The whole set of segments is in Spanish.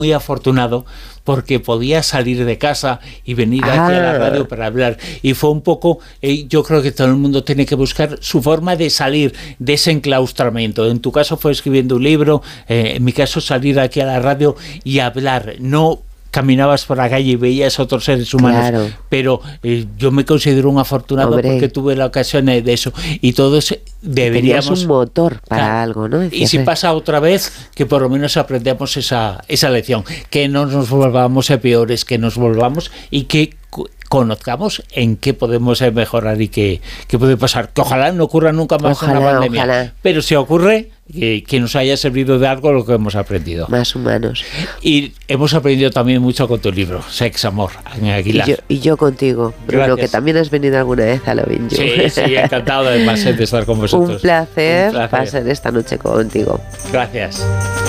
muy afortunado porque podía salir de casa y venir aquí a la radio para hablar, y fue un poco, yo creo que todo el mundo tiene que buscar su forma de salir de ese enclaustramiento. En tu caso fue escribiendo un libro, en mi caso salir aquí a la radio y hablar, no caminabas por la calle y veías a otros seres humanos, claro. Pero yo me considero un afortunado porque tuve la ocasión de eso, y todos deberíamos... Tenías un motor para algo, ¿no? Y si pasa otra vez, que por lo menos aprendamos esa lección, que no nos volvamos peores, que nos volvamos y que conozcamos en qué podemos mejorar y qué puede pasar. Que ojalá no ocurra nunca más una pandemia. Ojalá. Pero si ocurre, que nos haya servido de algo lo que hemos aprendido. Más humanos. Y hemos aprendido también mucho con tu libro, Sex, Amor, en Aguilar. Y yo contigo, Bruno, gracias. Que también has venido alguna vez a Lovin' You. Sí, encantado además de estar con vosotros. Un placer pasar esta noche contigo. Gracias.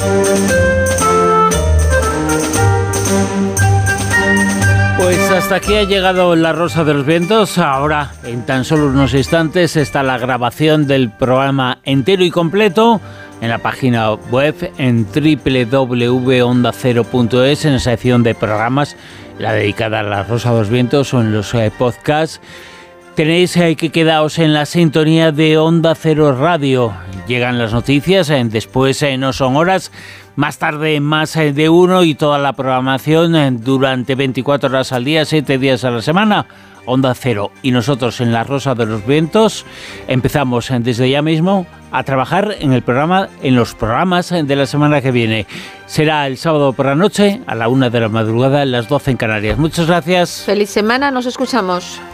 Pues hasta aquí ha llegado La Rosa de los Vientos. Ahora, en tan solo unos instantes, está la grabación del programa entero y completo en la página web en www.ondacero.es, en la sección de programas, la dedicada a La Rosa de los Vientos, o en los podcasts. Tenéis que quedaos en la sintonía de Onda Cero Radio. Llegan las noticias, después no son horas. Más tarde, más de uno, y toda la programación durante 24 horas al día, 7 días a la semana. Onda Cero. Y nosotros en La Rosa de los Vientos empezamos desde ya mismo a trabajar en los programas de la semana que viene. Será el sábado por la noche, a la 1 de la madrugada, a las 12 en Canarias. Muchas gracias. Feliz semana, nos escuchamos.